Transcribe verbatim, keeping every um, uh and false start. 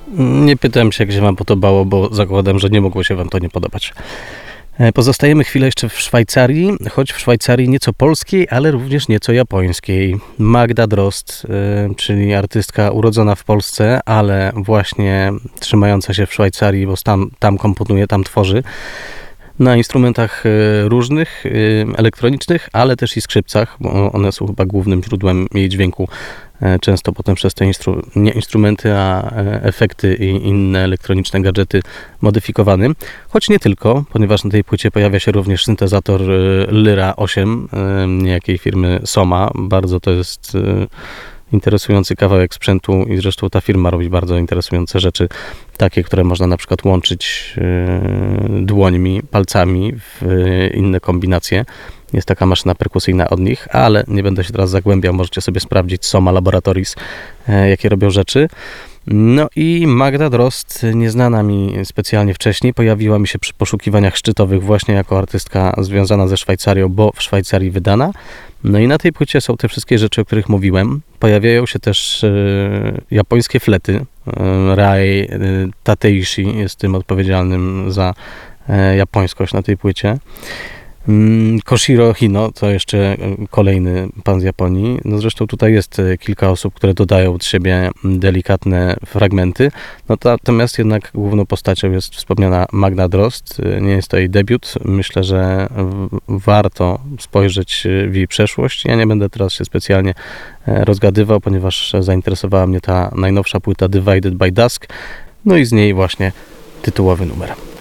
Nie pytałem się, jak się wam podobało, bo zakładam, że nie mogło się wam to nie podobać. Pozostajemy chwilę jeszcze w Szwajcarii, choć w Szwajcarii nieco polskiej, ale również nieco japońskiej. Magda Drozd, czyli artystka urodzona w Polsce, ale właśnie trzymająca się w Szwajcarii, bo tam, tam komponuje, tam tworzy. Na instrumentach różnych, elektronicznych, ale też i skrzypcach, bo one są chyba głównym źródłem jej dźwięku. Często potem przez te instru- nie instrumenty, a efekty i inne elektroniczne gadżety modyfikowane. Choć nie tylko, ponieważ na tej płycie pojawia się również syntezator Lyra osiem, niejakiej firmy Soma. Bardzo to jest interesujący kawałek sprzętu i zresztą ta firma robi bardzo interesujące rzeczy, takie, które można na przykład łączyć dłońmi, palcami w inne kombinacje. Jest taka maszyna perkusyjna od nich, ale nie będę się teraz zagłębiał, możecie sobie sprawdzić Soma Laboratories, jakie robią rzeczy. No i Magda Drozd, nieznana mi specjalnie wcześniej, pojawiła mi się przy poszukiwaniach szczytowych właśnie jako artystka związana ze Szwajcarią, bo w Szwajcarii wydana. No i na tej płycie są te wszystkie rzeczy, o których mówiłem. Pojawiają się też e, japońskie flety. E, Rai e, Tateishi jest tym odpowiedzialnym za e, japońskość na tej płycie. Koshiro Hino to jeszcze kolejny pan z Japonii. No zresztą tutaj jest kilka osób, które dodają od siebie delikatne fragmenty. No to, natomiast jednak główną postacią jest wspomniana Magda Drozd. Nie jest to jej debiut. Myślę, że warto spojrzeć w jej przeszłość. Ja nie będę teraz się specjalnie rozgadywał, ponieważ zainteresowała mnie ta najnowsza płyta Divided by Dusk. No i z niej właśnie tytułowy numer.